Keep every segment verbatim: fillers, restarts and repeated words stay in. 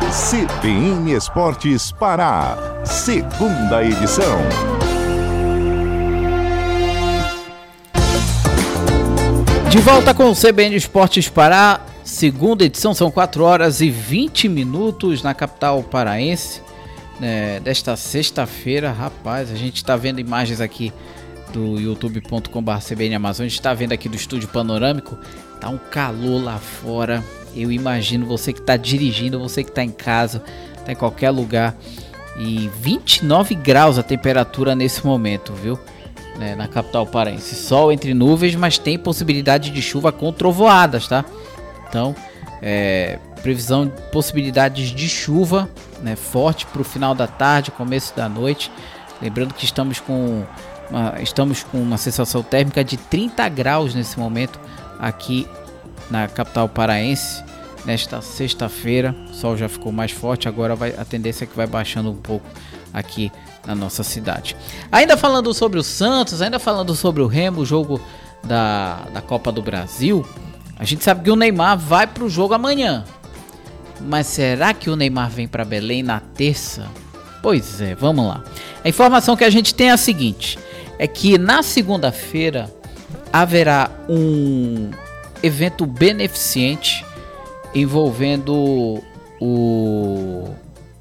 C B N Esportes Pará, segunda edição. De volta com o C B N Esportes Pará, segunda edição, são quatro horas e vinte minutos na capital paraense, né, desta sexta-feira. Rapaz, a gente está vendo imagens aqui do youtube ponto com barra C B N Amazônia, a gente está vendo aqui do estúdio panorâmico, tá um calor lá fora. Eu imagino você que está dirigindo, você que está em casa, está em qualquer lugar, e vinte e nove graus a temperatura nesse momento, viu? Né, na capital paraense, sol entre nuvens, mas tem possibilidade de chuva com trovoadas, tá? Então, é, previsão de possibilidades de chuva, né, forte para o final da tarde, começo da noite. Lembrando que estamos com uma, estamos com uma sensação térmica de trinta graus nesse momento aqui na capital paraense. Nesta sexta-feira, o sol já ficou mais forte, agora vai, a tendência é que vai baixando um pouco aqui na nossa cidade. Ainda falando sobre o Santos, ainda falando sobre o Remo, o jogo da, da Copa do Brasil, a gente sabe que o Neymar vai para o jogo amanhã. Mas será que o Neymar vem para Belém na terça? Pois é, vamos lá. A informação que a gente tem é a seguinte, é que na segunda-feira haverá um evento beneficente envolvendo o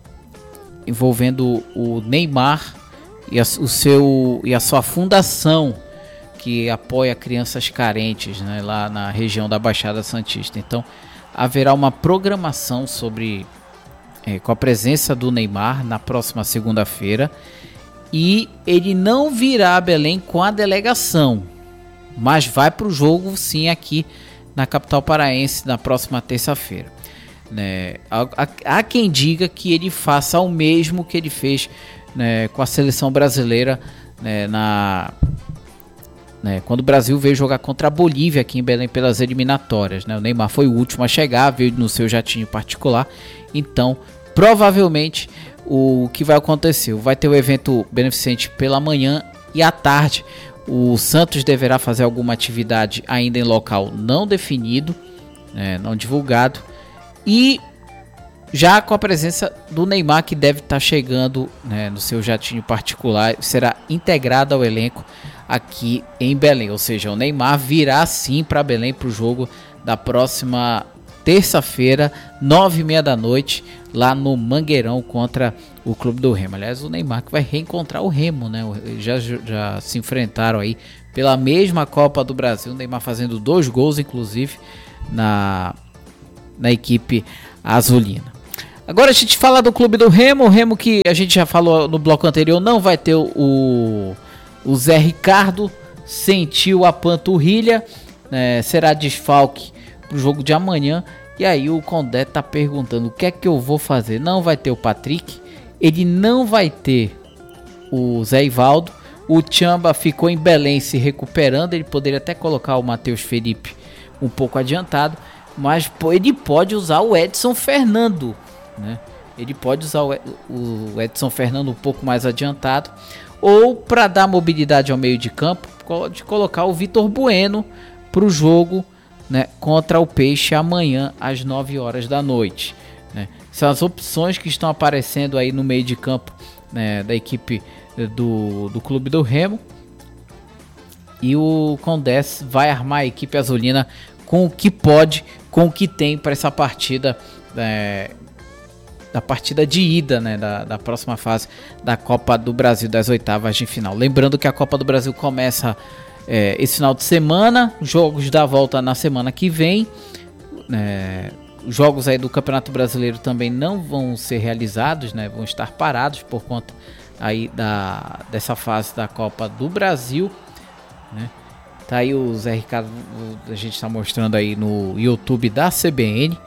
envolvendo o Neymar e a, o seu, e a sua fundação que apoia crianças carentes, né, lá na região da Baixada Santista. Então haverá uma programação sobre é, com a presença do Neymar na próxima segunda-feira, e ele não virá a Belém com a delegação, mas vai para o jogo sim aqui na capital paraense na próxima terça-feira. Né? Há, há, há quem diga que ele faça o mesmo que ele fez, né, com a seleção brasileira, né, na, né, quando o Brasil veio jogar contra a Bolívia aqui em Belém pelas eliminatórias. Né? O Neymar foi o último a chegar, veio no seu jatinho particular. Então, provavelmente, o que vai acontecer? Vai ter o evento beneficente pela manhã e à tarde. O Santos deverá fazer alguma atividade ainda em local não definido, né, não divulgado. E já com a presença do Neymar, que deve estar chegando, né, no seu jatinho particular, será integrado ao elenco aqui em Belém. Ou seja, o Neymar virá sim para Belém para o jogo da próxima terça-feira, nove e meia da noite, lá no Mangueirão contra o Clube do Remo. Aliás, o Neymar que vai reencontrar o Remo, né? Já, já se enfrentaram aí pela mesma Copa do Brasil. O Neymar fazendo dois gols, inclusive, na, na equipe azulina. Agora a gente fala do Clube do Remo. O Remo, que a gente já falou no bloco anterior, não vai ter o, o Zé Ricardo, sentiu a panturrilha, né? Será desfalque para o jogo de amanhã. E aí o Condé tá perguntando o que é que eu vou fazer. Não vai ter o Patrick, ele não vai ter o Zé Ivaldo, o Tchamba ficou em Belém se recuperando, ele poderia até colocar o Matheus Felipe um pouco adiantado, mas pô, ele pode usar o Edson Fernando, né? Ele pode usar o Edson Fernando um pouco mais adiantado, ou para dar mobilidade ao meio de campo, pode colocar o Vitor Bueno para o jogo, né, contra o Peixe amanhã às nove horas da noite. Né? São as opções que estão aparecendo aí no meio de campo, né, da equipe do, do Clube do Remo. E o Condé vai armar a equipe azulina com o que pode, com o que tem para essa partida, é, da partida de ida, né, da, da próxima fase da Copa do Brasil, das oitavas de final. Lembrando que a Copa do Brasil começa É, esse final de semana, jogos da volta na semana que vem. É, jogos aí do Campeonato Brasileiro também não vão ser realizados, né? Vão estar parados por conta aí da, dessa fase da Copa do Brasil, né? Tá aí o Zé Ricardo, a gente está mostrando aí no YouTube da C B N.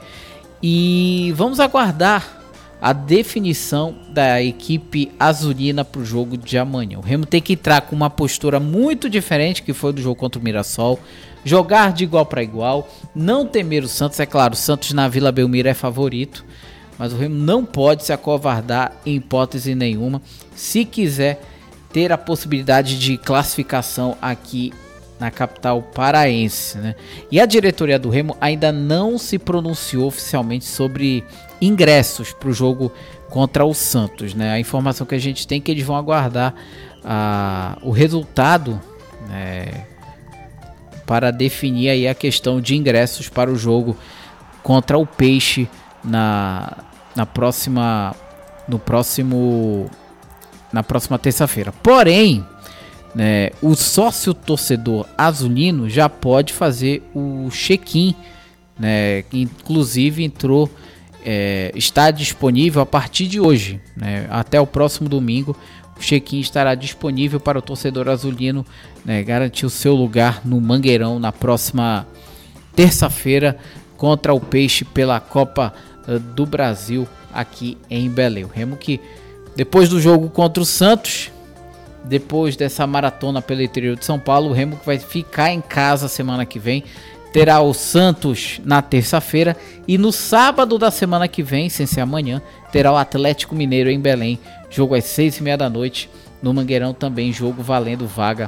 E vamos aguardar a definição da equipe azulina para o jogo de amanhã. O Remo tem que entrar com uma postura muito diferente que foi do jogo contra o Mirassol, jogar de igual para igual, não temer o Santos. É claro, o Santos na Vila Belmiro é favorito, mas o Remo não pode se acovardar em hipótese nenhuma se quiser ter a possibilidade de classificação aqui na capital paraense, né? E a diretoria do Remo ainda não se pronunciou oficialmente sobre ingressos para o jogo contra o Santos, né? A informação que a gente tem é que eles vão aguardar a, o resultado, né, para definir aí a questão de ingressos para o jogo contra o Peixe na, na próxima no próximo na próxima terça-feira. Porém, né, o sócio torcedor azulino já pode fazer o check-in, né, inclusive entrou é, está disponível a partir de hoje, né, até o próximo domingo. O check-in estará disponível para o torcedor azulino, né, garantir o seu lugar no Mangueirão na próxima terça-feira contra o Peixe pela Copa uh, do Brasil aqui em Belém. O Remo que depois do jogo contra o Santos, depois dessa maratona pelo interior de São Paulo, o Remo que vai ficar em casa semana que vem, terá o Santos na terça-feira e no sábado da semana que vem, sem ser amanhã, terá o Atlético Mineiro em Belém, jogo às seis e meia da noite, no Mangueirão também, jogo valendo vaga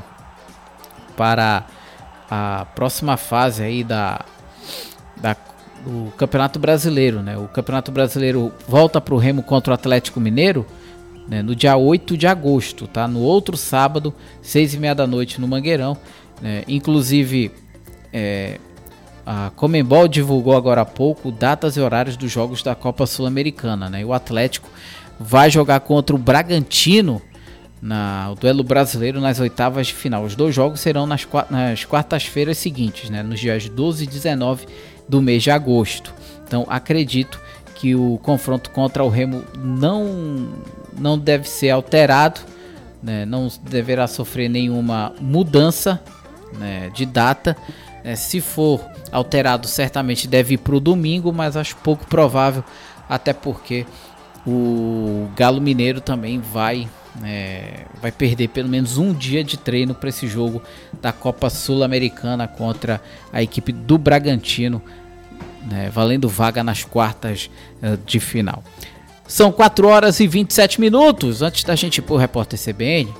para a próxima fase aí da, da, do Campeonato Brasileiro, né? O Campeonato Brasileiro volta para o Remo contra o Atlético Mineiro, né, no dia oito de agosto, tá? No outro sábado, seis e meia da noite no Mangueirão, né? Inclusive, é, a Conmebol divulgou agora há pouco datas e horários dos jogos da Copa Sul-Americana, né? E o Atlético vai jogar contra o Bragantino na o duelo brasileiro nas oitavas de final. Os dois jogos serão nas, nas quartas-feiras seguintes, né? Nos dias doze e dezenove do mês de agosto. Então acredito que o confronto contra o Remo não, não deve ser alterado, né? Não deverá sofrer nenhuma mudança, né, de data. É, se for alterado, certamente deve ir para o domingo, mas acho pouco provável, até porque o Galo Mineiro também vai, é, vai perder pelo menos um dia de treino para esse jogo da Copa Sul-Americana contra a equipe do Bragantino, né, valendo vaga nas quartas uh, de final. São quatro horas e vinte e sete minutos. Antes da gente ir para o Repórter C B N,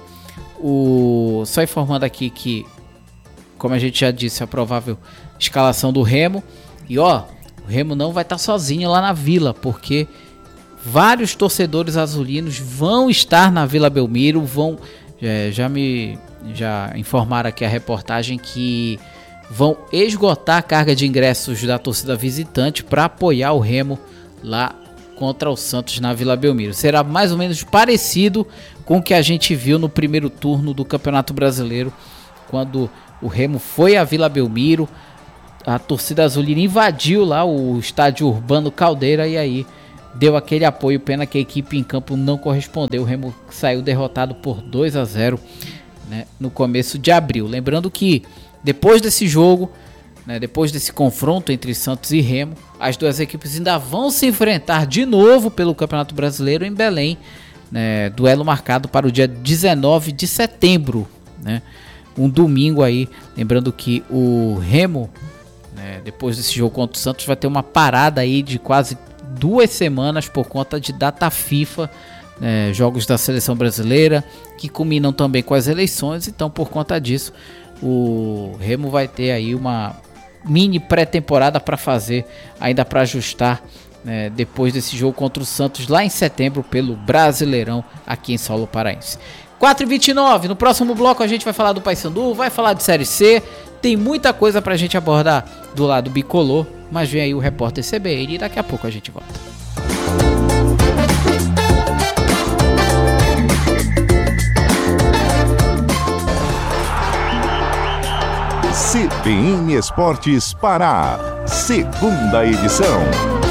o... só informando aqui que, como a gente já disse, a provável escalação do Remo. E ó, o Remo não vai estar sozinho lá na Vila, porque vários torcedores azulinos vão estar na Vila Belmiro. Vão, é, já me já informaram aqui a reportagem que vão esgotar a carga de ingressos da torcida visitante para apoiar o Remo lá contra o Santos na Vila Belmiro. Será mais ou menos parecido com o que a gente viu no primeiro turno do Campeonato Brasileiro, quando o Remo foi à Vila Belmiro, a torcida azulina invadiu lá o estádio Urbano Caldeira e aí deu aquele apoio. Pena que a equipe em campo não correspondeu. O Remo saiu derrotado por dois a zero, né, no começo de abril. Lembrando que depois desse jogo, né, depois desse confronto entre Santos e Remo, as duas equipes ainda vão se enfrentar de novo pelo Campeonato Brasileiro em Belém, né, duelo marcado para o dia dezenove de setembro, né, um domingo aí. Lembrando que o Remo, né, depois desse jogo contra o Santos, vai ter uma parada aí de quase duas semanas por conta de data FIFA, né, jogos da seleção brasileira que culminam também com as eleições. Então, por conta disso, o Remo vai ter aí uma mini pré-temporada para fazer, ainda para ajustar, né, depois desse jogo contra o Santos lá em setembro pelo Brasileirão aqui em Saulo Paraense. quatro e vinte e nove, no próximo bloco a gente vai falar do Paysandu, vai falar de Série C, tem muita coisa pra gente abordar do lado bicolor, mas vem aí o Repórter C B N e daqui a pouco a gente volta. C B N Esportes Pará, segunda edição.